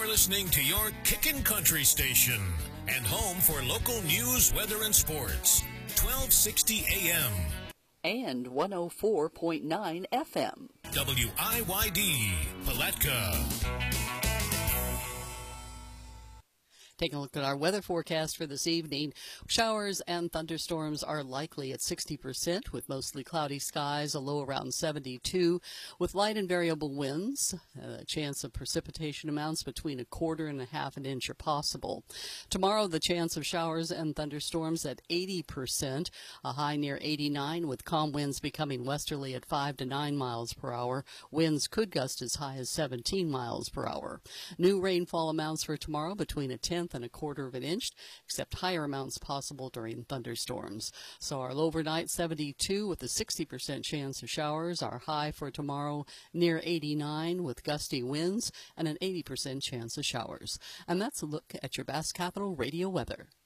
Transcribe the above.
listening to your Kickin' Country station and home for local news, weather, and sports. 1260 AM. And 104.9 FM. WIYD, Palatka. Taking a look at our weather forecast for this evening. Showers and thunderstorms are likely at 60% with mostly cloudy skies, a low around 72 with light and variable winds. A chance of precipitation amounts between 1/4 and 1/2 inch are possible. Tomorrow, the chance of showers and thunderstorms at 80%, a high near 89 with calm winds becoming westerly at 5 to 9 miles per hour. Winds could gust as high as 17 miles per hour. New rainfall amounts for tomorrow between 1/10 and 1/4 inch, except higher amounts possible during thunderstorms. So our low overnight 72 with a 60% chance of showers. Our high for tomorrow near 89 with gusty winds and an 80% chance of showers. And that's a look at your Bass Capital radio weather.